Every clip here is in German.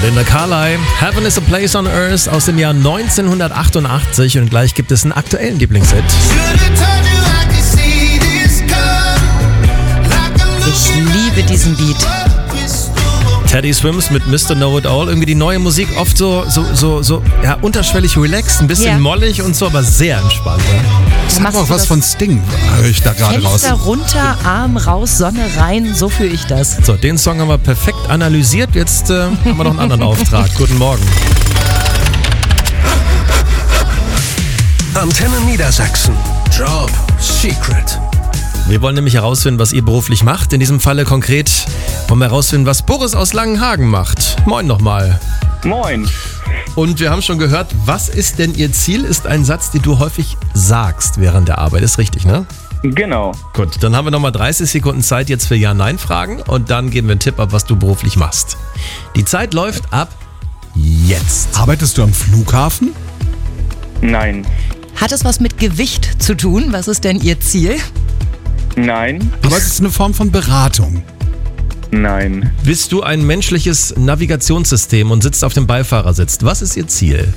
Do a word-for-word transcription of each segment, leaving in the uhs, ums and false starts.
Belinda Carlisle, Heaven is a Place on Earth aus dem Jahr neunzehnhundertachtundachtzig und gleich gibt es einen aktuellen Lieblingshit. Ich liebe diesen Beat. Teddy Swims mit Mister Know-It-All. Irgendwie die neue Musik oft so, so, so, so ja, unterschwellig relaxed, ein bisschen Ja. mollig und so, aber sehr entspannt. Ja. Sag Machst auch du was das? von Sting, höre ich da gerade raus. Fenster runter, Arm raus, Sonne rein, so fühle ich das. So, den Song haben wir perfekt analysiert. Jetzt äh, haben wir noch einen anderen Auftrag. Guten Morgen. Antenne Niedersachsen. Job Secret. Wir wollen nämlich herausfinden, was ihr beruflich macht. In diesem Falle konkret wollen wir herausfinden, was Boris aus Langenhagen macht. Moin nochmal. Moin. Und wir haben schon gehört, was ist denn Ihr Ziel? Ist ein Satz, den du häufig sagst während der Arbeit. Ist richtig, ne? Genau. Gut, dann haben wir nochmal dreißig Sekunden Zeit jetzt für Ja-Nein-Fragen und dann geben wir einen Tipp ab, was du beruflich machst. Die Zeit läuft ab jetzt. Arbeitest du am Flughafen? Nein. Hat es was mit Gewicht zu tun? Was ist denn Ihr Ziel? Nein. Aber es ist eine Form von Beratung. Nein. Bist du ein menschliches Navigationssystem und sitzt auf dem Beifahrersitz? Was ist Ihr Ziel?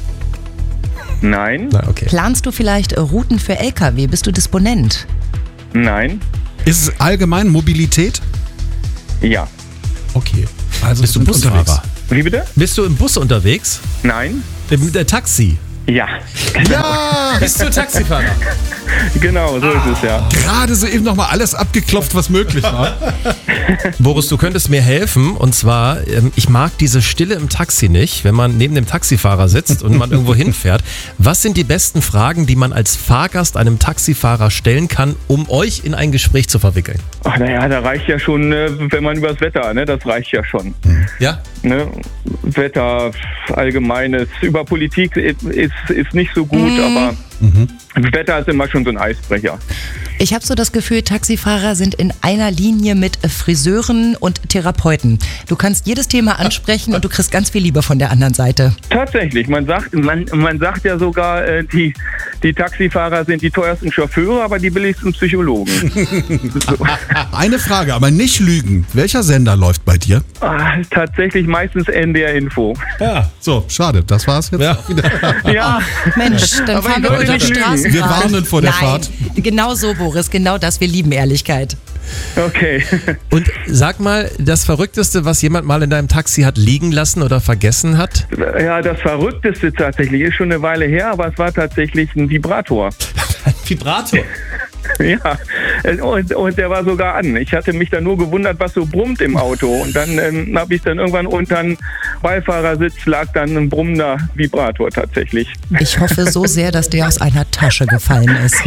Nein. Na, okay. Planst du vielleicht Routen für L K W? Bist du Disponent? Nein. Ist es allgemein Mobilität? Ja. Okay. Also Bist du sind Busfahrer? unterwegs. Wie bitte? Bist du im Bus unterwegs? Nein. Im der Taxi? Ja. Ja! Bist du Taxifahrer? Genau, so ist es ja. Gerade so eben nochmal alles abgeklopft, was möglich war. Boris, du könntest mir helfen. Und zwar, ähm, ich mag diese Stille im Taxi nicht, wenn man neben dem Taxifahrer sitzt und man irgendwo hinfährt. Was sind die besten Fragen, die man als Fahrgast einem Taxifahrer stellen kann, um euch in ein Gespräch zu verwickeln? Ach, naja, da reicht ja schon, äh, wenn man übers Wetter, ne? Das reicht ja schon. Ja? Ne? Wetter, Allgemeines. Über Politik ist, ist nicht so gut, aber Wetter ist immer schon so ein Eisbrecher. Ich habe so das Gefühl, Taxifahrer sind in einer Linie mit Friseuren und Therapeuten. Du kannst jedes Thema ansprechen und du kriegst ganz viel Liebe von der anderen Seite. Tatsächlich, man sagt, man, man sagt ja sogar, äh, die, die Taxifahrer sind die teuersten Chauffeure, aber die billigsten Psychologen. So. Eine Frage, aber nicht lügen. Welcher Sender läuft bei dir? Ah, tatsächlich meistens N D R Info. Ja. So, schade, das war's jetzt Ja. wieder. Ja, Mensch, dann Aber fahren ich wir wollte über die nicht lügen. Straßen. Wir warnen vor der Nein, Fahrt. Genau so, Boris, genau das. Wir lieben Ehrlichkeit. okay. Und sag mal, das Verrückteste, was jemand mal in deinem Taxi hat liegen lassen oder vergessen hat? Ja, das Verrückteste tatsächlich ist schon eine Weile her, aber es war tatsächlich ein Vibrator. Vibrator. Ja, und, und der war sogar an. Ich hatte mich dann nur gewundert, was so brummt im Auto. Und dann ähm, habe ich dann irgendwann unter dem Beifahrersitz lag dann ein brummender Vibrator tatsächlich. Ich hoffe so sehr, dass der aus einer Tasche gefallen ist.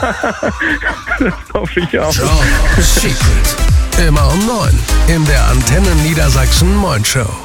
Das hoffe ich auch. Job Secret. Immer um neun in der Antenne Niedersachsen Morning Show.